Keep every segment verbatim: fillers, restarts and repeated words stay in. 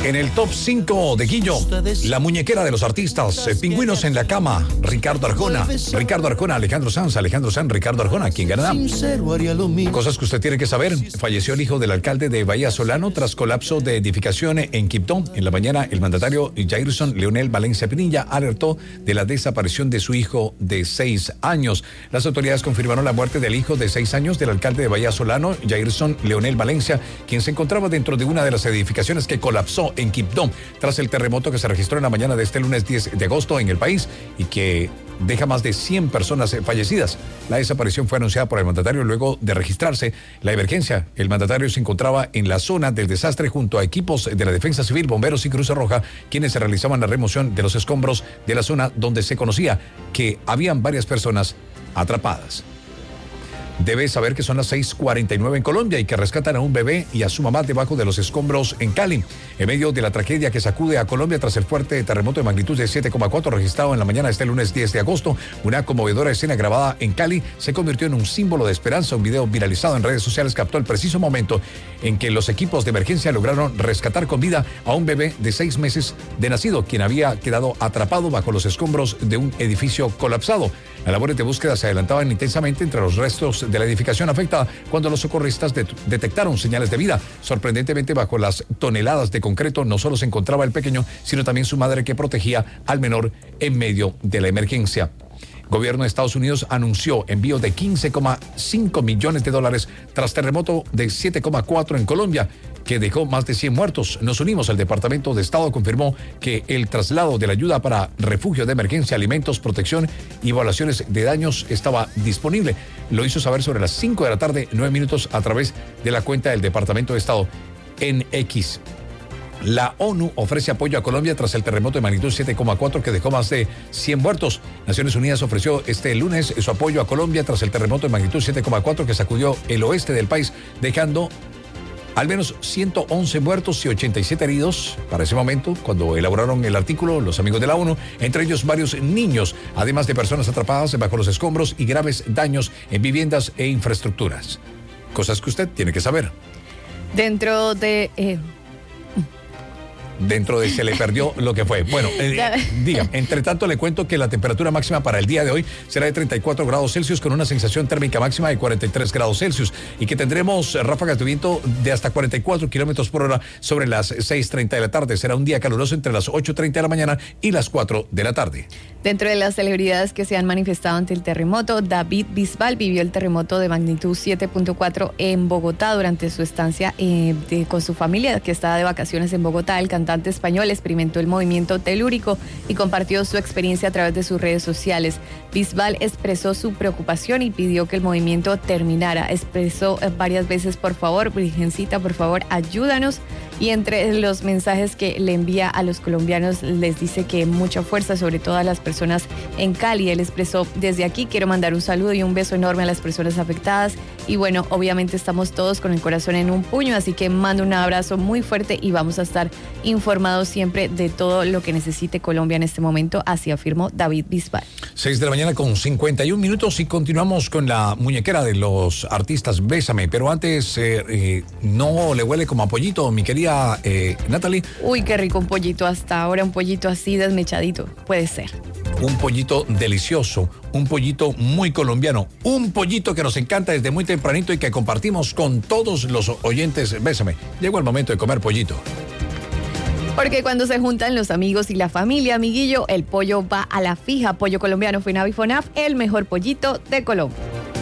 En el top cinco de Guillo, la muñequera de los artistas, eh, Pingüinos en la Cama, Ricardo Arjona. Ricardo Arjona, Alejandro Sanz, Alejandro Sanz, Ricardo Arjona, ¿quién ganará? Cosas que usted tiene que saber. Falleció el hijo del alcalde de Bahía Solano tras colapso de edificación en Quibdó. En la mañana, el mandatario Jairson Leonel Valencia Pinilla alertó de la desaparición de su hijo de seis años. Las autoridades confirmaron la muerte del hijo de seis años del alcalde de Bahía Solano, Jairson Leonel Valencia, quien se encontraba dentro de una de las edificaciones que colapsó en Quibdó tras el terremoto que se registró en la mañana de este lunes diez de agosto en el país y que deja más de cien personas fallecidas. La desaparición fue anunciada por el mandatario luego de registrarse la emergencia. El mandatario se encontraba en la zona del desastre junto a equipos de la Defensa Civil, bomberos y Cruz Roja, quienes se realizaban la remoción de los escombros de la zona donde se conocía que habían varias personas atrapadas. Debe saber que son las seis cuarenta y nueve en Colombia y que rescatan a un bebé y a su mamá debajo de los escombros en Cali. En medio de la tragedia que sacude a Colombia tras el fuerte terremoto de magnitud de siete coma cuatro registrado en la mañana de este lunes diez de agosto, una conmovedora escena grabada en Cali se convirtió en un símbolo de esperanza. Un video viralizado en redes sociales captó el preciso momento en que los equipos de emergencia lograron rescatar con vida a un bebé de seis meses de nacido, quien había quedado atrapado bajo los escombros de un edificio colapsado. Las labores de búsqueda se adelantaban intensamente entre los restos de la edificación afectada cuando los socorristas de- detectaron señales de vida. Sorprendentemente, bajo las toneladas de concreto no solo se encontraba el pequeño, sino también su madre que protegía al menor en medio de la emergencia. Gobierno de Estados Unidos anunció envío de quince coma cinco millones de dólares tras terremoto de siete coma cuatro en Colombia, que dejó más de cien muertos. Nos unimos. El Departamento de Estado confirmó que el traslado de la ayuda para refugio de emergencia, alimentos, protección y evaluaciones de daños estaba disponible. Lo hizo saber sobre las cinco de la tarde, nueve minutos, a través de la cuenta del Departamento de Estado en X. La ONU ofrece apoyo a Colombia tras el terremoto de magnitud siete coma cuatro que dejó más de cien muertos. Naciones Unidas ofreció este lunes su apoyo a Colombia tras el terremoto de magnitud siete coma cuatro que sacudió el oeste del país, dejando al menos ciento once muertos y ochenta y siete heridos. Para ese momento, cuando elaboraron el artículo, los amigos de la ONU, entre ellos varios niños, además de personas atrapadas bajo los escombros y graves daños en viviendas e infraestructuras. Cosas que usted tiene que saber. Dentro de... Eh... Dentro de se le perdió lo que fue. Bueno, eh, diga, entre tanto le cuento que la temperatura máxima para el día de hoy será de treinta y cuatro grados Celsius con una sensación térmica máxima de cuarenta y tres grados Celsius y que tendremos ráfagas de viento de hasta cuarenta y cuatro kilómetros por hora sobre las seis treinta de la tarde. Será un día caluroso entre las ocho treinta de la mañana y las cuatro de la tarde. Dentro de las celebridades que se han manifestado ante el terremoto, David Bisbal vivió el terremoto de magnitud siete punto cuatro en Bogotá durante su estancia eh, de, con su familia que estaba de vacaciones en Bogotá. El cantante español experimentó el movimiento telúrico y compartió su experiencia a través de sus redes sociales. Bisbal expresó su preocupación y pidió que el movimiento terminara. Expresó varias veces: por favor, Virgencita, por favor, ayúdanos. Y entre los mensajes que le envía a los colombianos les dice que mucha fuerza, sobre todo a las personas en Cali. Él expresó: desde aquí quiero mandar un saludo y un beso enorme a las personas afectadas. Y bueno, obviamente estamos todos con el corazón en un puño, así que mando un abrazo muy fuerte y vamos a estar informados siempre de todo lo que necesite Colombia en este momento. Así afirmó David Bisbal. seis de la mañana con cincuenta y un minutos y continuamos con la muñequera de los artistas, Bésame. Pero antes, eh, eh, no le huele como a pollito, mi querida eh, Natalie. Uy, qué rico un pollito hasta ahora, un pollito así desmechadito. Puede ser. Un pollito delicioso, un pollito muy colombiano, un pollito que nos encanta desde muy tempranito y que compartimos con todos los oyentes. Bésame, llegó el momento de comer pollito. Porque cuando se juntan los amigos y la familia, amiguillo, el pollo va a la fija. Pollo colombiano Fenavi Fonaf, el mejor pollito de Colombia.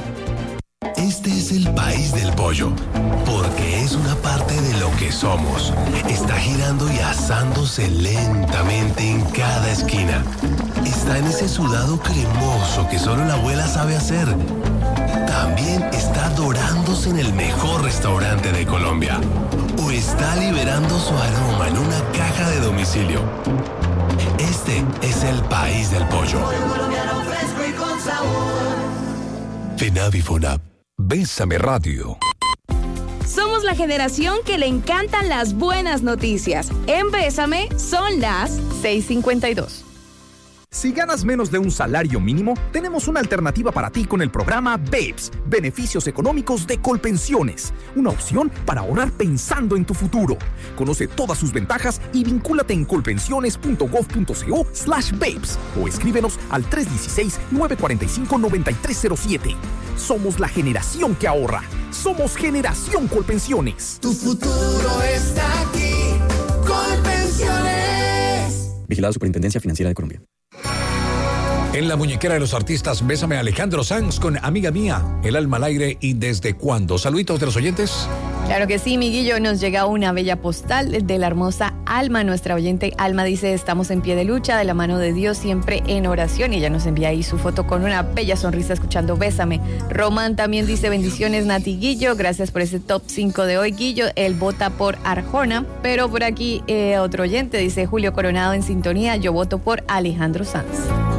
Este es el país del pollo, porque es una parte de lo que somos. Está girando y asándose lentamente en cada esquina. Está en ese sudado cremoso que solo la abuela sabe hacer. También está dorándose en el mejor restaurante de Colombia. O está liberando su aroma en una caja de domicilio. Este es el país del pollo. Pollo colombiano fresco y con sabor. Fenavi Fonab. Bésame Radio. Somos la generación que le encantan las buenas noticias. En Bésame son las seis cincuenta y dos. Si ganas menos de un salario mínimo, tenemos una alternativa para ti con el programa BABES, Beneficios Económicos de Colpensiones. Una opción para ahorrar pensando en tu futuro. Conoce todas sus ventajas y vincúlate en colpensiones.gov.co slash babes o escríbenos al tres uno seis, nueve cuatro cinco, nueve tres cero siete. Somos la generación que ahorra. Somos Generación Colpensiones. Tu futuro está aquí. Colpensiones. Vigilado Superintendencia Financiera de Colombia. En la muñequera de los artistas, bésame a Alejandro Sanz con Amiga Mía, El Alma al Aire y Desde Cuándo. Saluditos de los oyentes. Claro que sí, Miguillo, nos llega una bella postal de la hermosa Alma. Nuestra oyente Alma dice, estamos en pie de lucha, de la mano de Dios, siempre en oración. Y ella nos envía ahí su foto con una bella sonrisa escuchando Bésame. Román también dice, bendiciones, Nati Guillo, gracias por ese top cinco de hoy, Guillo. Él vota por Arjona, pero por aquí eh, otro oyente dice, Julio Coronado en sintonía, yo voto por Alejandro Sanz.